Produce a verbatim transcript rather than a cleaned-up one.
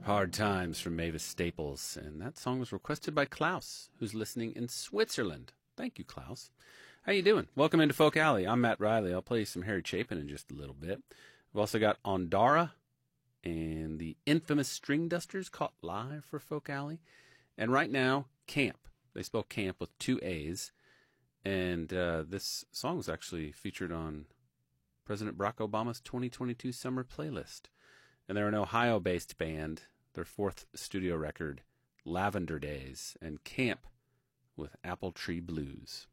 Hard Times from Mavis Staples, and that song was requested by Klaus, who's listening in Switzerland. Thank you, Klaus. How you doing? Welcome into Folk Alley. I'm Matt Riley. I'll play you some Harry Chapin in just a little bit. We've also got Ondara and the infamous String Dusters caught live for Folk Alley. And right now, Camp. They spell Camp with two A's. And uh, this song was actually featured on President Barack Obama's twenty twenty-two summer playlist. And they're an Ohio-based band. Their fourth studio record, Lavender Days, and Camp with Apple Tree Blues.